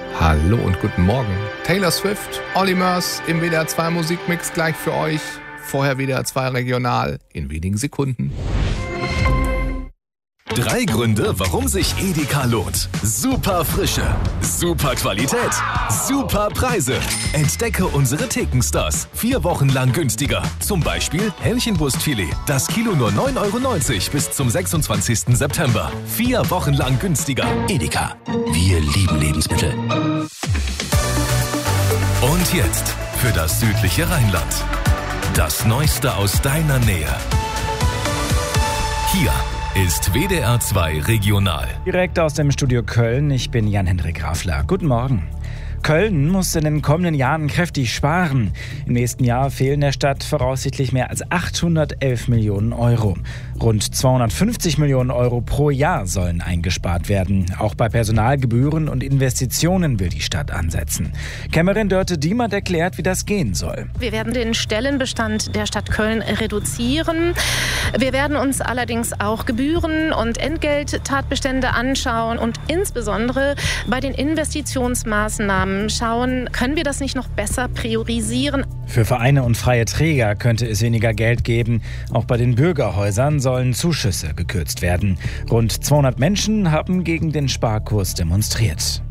Hallo und guten Morgen. Taylor Swift, Olly Murs im WDR 2 Musikmix gleich für euch. Vorher WDR 2 Regional in wenigen Sekunden. 3 Gründe, warum sich Edeka lohnt. Super Frische, super Qualität, super Preise. Entdecke unsere Thekenstars. 4 Wochen lang günstiger. Zum Beispiel Hähnchenbrustfilet. Das Kilo nur 9,90 € bis zum 26. September. 4 Wochen lang günstiger. Edeka. Wir lieben Lebensmittel. Und jetzt für das südliche Rheinland. Das Neueste aus deiner Nähe. Hier ist WDR 2 Regional. Direkt aus dem Studio Köln, ich bin Jan-Hendrik Rafler. Guten Morgen. Köln muss in den kommenden Jahren kräftig sparen. Im nächsten Jahr fehlen der Stadt voraussichtlich mehr als 811 Millionen €. Rund 250 Millionen € pro Jahr sollen eingespart werden. Auch bei Personalgebühren und Investitionen will die Stadt ansetzen. Kämmerin Dörte-Diemert erklärt, wie das gehen soll. Wir werden den Stellenbestand der Stadt Köln reduzieren. Wir werden uns allerdings auch Gebühren und Entgelttatbestände anschauen und insbesondere bei den Investitionsmaßnahmen schauen, können wir das nicht noch besser priorisieren? Für Vereine und freie Träger könnte es weniger Geld geben. Auch bei den Bürgerhäusern sollen Zuschüsse gekürzt werden. Rund 200 Menschen haben gegen den Sparkurs demonstriert.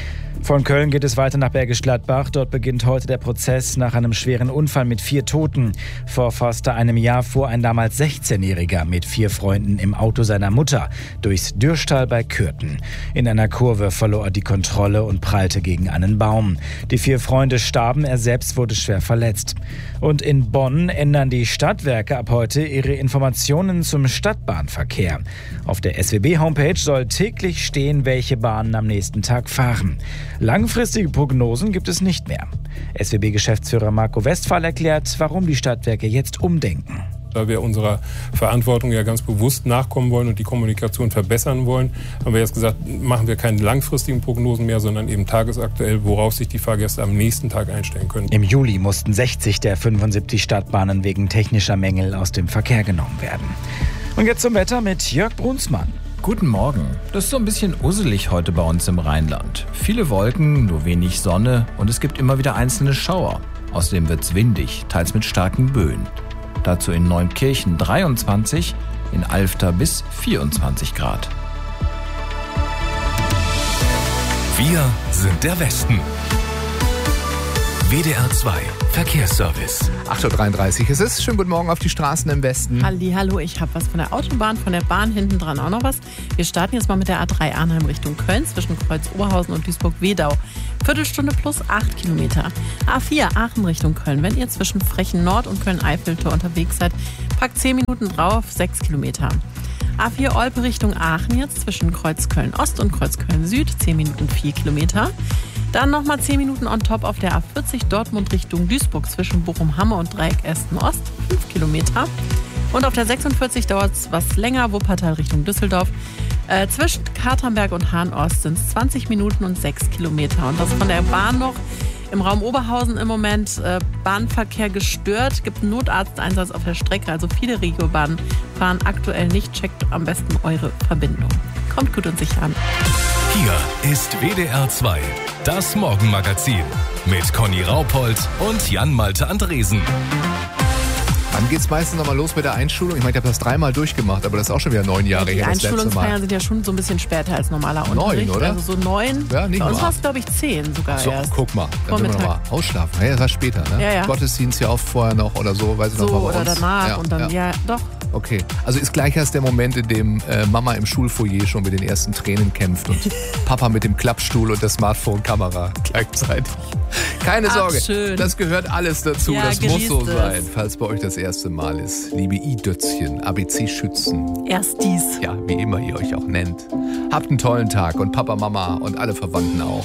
Von Köln geht es weiter nach Bergisch Gladbach. Dort beginnt heute der Prozess nach einem schweren Unfall mit 4 Toten. Vor fast einem Jahr fuhr ein damals 16-Jähriger mit 4 Freunden im Auto seiner Mutter durchs Dürrstal bei Kürten. In einer Kurve verlor er die Kontrolle und prallte gegen einen Baum. Die 4 Freunde starben, er selbst wurde schwer verletzt. Und in Bonn ändern die Stadtwerke ab heute ihre Informationen zum Stadtbahnverkehr. Auf der SWB-Homepage soll täglich stehen, welche Bahnen am nächsten Tag fahren. Langfristige Prognosen gibt es nicht mehr. SWB-Geschäftsführer Marco Westphal erklärt, warum die Stadtwerke jetzt umdenken. Da wir unserer Verantwortung ja ganz bewusst nachkommen wollen und die Kommunikation verbessern wollen, haben wir jetzt gesagt, machen wir keine langfristigen Prognosen mehr, sondern eben tagesaktuell, worauf sich die Fahrgäste am nächsten Tag einstellen können. Im Juli mussten 60 der 75 Stadtbahnen wegen technischer Mängel aus dem Verkehr genommen werden. Und jetzt zum Wetter mit Jörg Brunsmann. Guten Morgen. Das ist so ein bisschen usselig heute bei uns im Rheinland. Viele Wolken, nur wenig Sonne und es gibt immer wieder einzelne Schauer. Außerdem wird's windig, teils mit starken Böen. Dazu in Neunkirchen 23, in Alfter bis 24 Grad. Wir sind der Westen. WDR 2 Verkehrsservice. 8:33 Uhr ist es. Schönen guten Morgen auf die Straßen im Westen. Hallo, ich habe was von der Autobahn, von der Bahn hinten dran auch noch was. Wir starten jetzt mal mit der A3 Arnheim Richtung Köln zwischen Kreuz Oberhausen und Duisburg-Wedau. Viertelstunde plus 8 Kilometer. A4 Aachen Richtung Köln. Wenn ihr zwischen Frechen Nord und Köln-Eiffeltor unterwegs seid, packt 10 Minuten drauf, 6 Kilometer. A4 Olpe Richtung Aachen jetzt zwischen Kreuz Köln-Ost und Kreuz Köln-Süd, 10 Minuten 4 Kilometer. Dann nochmal 10 Minuten on top auf der A40 Dortmund Richtung Duisburg zwischen Bochum-Hamme und Dreieck Esten-Ost, 5 Kilometer. Und auf der 46 dauert es was länger, Wuppertal Richtung Düsseldorf. Zwischen Katernberg und Hahn-Ost sind es 20 Minuten und 6 Kilometer. Und das von der Bahn noch. Im Raum Oberhausen im Moment Bahnverkehr gestört, gibt einen Notarzteinsatz auf der Strecke. Also viele Regiobahnen fahren aktuell nicht. Checkt am besten eure Verbindung. Kommt gut und sicher an. Hier ist WDR 2, das Morgenmagazin mit Conny Raupold und Jan-Malte Andresen. Wann geht's meistens nochmal los mit der Einschulung? Ich meine, ich habe das 3-mal durchgemacht, aber das ist auch schon wieder 9 Jahre her. Die Einschulungsfeiern sind ja schon so ein bisschen später als normaler 9, Unterricht. oder? Also so 9. Ja, nicht Bei uns mal. war es, glaube ich, 10 sogar So, erst. guck mal, dann sind wir nochmal ausschlafen. Ja, das war später, ne? Ja. Gottesdienst ja oft vorher noch oder so, weiß ich So, noch mal bei oder uns. danach und dann, ja, doch. Okay, also ist gleich erst der Moment, in dem Mama im Schulfoyer schon mit den ersten Tränen kämpft und Papa mit dem Klappstuhl und der Smartphone-Kamera gleichzeitig. Keine Sorge, schön. Das gehört alles dazu, Ja, das muss so genießt es. sein, falls bei euch das erste Mal ist. Liebe I-Dötzchen, ABC-Schützen, Erst dies. ja, wie immer ihr euch auch nennt. Habt einen tollen Tag und Papa, Mama und alle Verwandten auch.